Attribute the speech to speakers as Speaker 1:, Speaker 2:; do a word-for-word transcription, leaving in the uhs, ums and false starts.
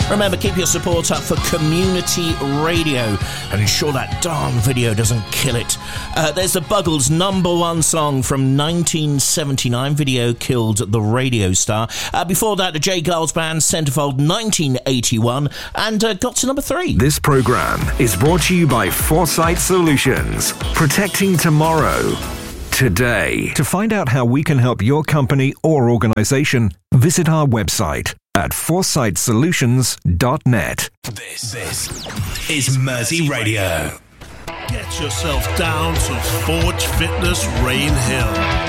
Speaker 1: Remember, keep your support up for community radio and ensure that darn video doesn't kill it. Uh, there's the Buggles' number one song from nineteen seventy-nine. Video killed the radio star. Uh, before that, the J. Giles Band, Centerfold, nineteen eighty-one, and uh, got to number three.
Speaker 2: This program is brought to you by Foresight Solutions, protecting tomorrow today. To find out how we can help your company or organization, visit our website at foresight solutions dot net.
Speaker 3: This, this is Mersey Radio.
Speaker 4: Get yourself down to Forge Fitness Rain Hill.